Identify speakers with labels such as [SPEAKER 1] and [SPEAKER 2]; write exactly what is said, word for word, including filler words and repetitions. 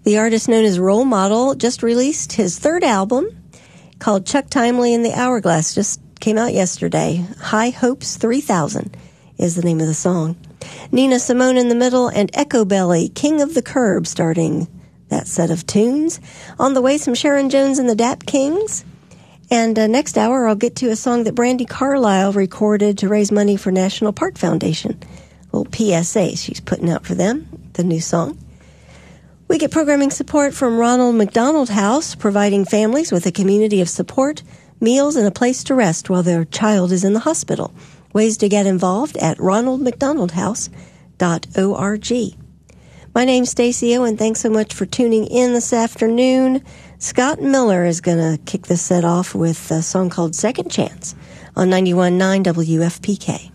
[SPEAKER 1] The artist known as Role Model just released his third album called Chuck Timely and the Hourglass. Just came out yesterday. High Hopes three thousand is the name of the song. Nina Simone in the middle and Echo Belly, King of the Curb, starting that set of tunes. On the way, some Sharon Jones and the Dap Kings. And uh, next hour, I'll get to a song that Brandi Carlile recorded to raise money for National Park Foundation. A little P S A she's putting out for them, the new song. We get programming support from Ronald McDonald House, providing families with a community of support, meals, and a place to rest while their child is in the hospital. Ways to get involved at ronald mcdonald house dot org. My name's Stacey O, and thanks so much for tuning in this afternoon. Scott Miller is going to kick this set off with a song called Second Chance on ninety-one point nine W F P K.